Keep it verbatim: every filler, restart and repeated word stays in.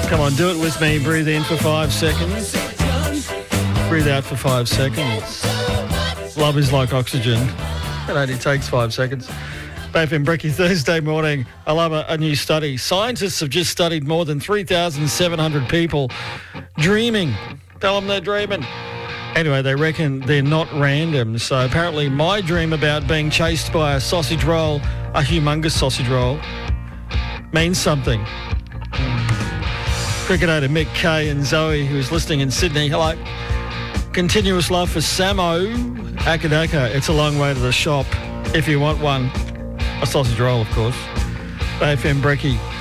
Come on, do it with me. Breathe in for five seconds. Breathe out for five seconds. Love is like oxygen. It only takes five seconds. B F M Brekkie, Thursday morning. I love a, a new study. Scientists have just studied more than three thousand seven hundred people dreaming. Tell them they're dreaming. Anyway, they reckon they're not random. So apparently my dream about being chased by a sausage roll, a humongous sausage roll, means something. Cricketer Mick Kay and Zoe, who's listening in Sydney. Hello. Continuous love for Samo Akadaka. It's a long way to the shop if you want one. A sausage roll, of course. B F M Brekkie.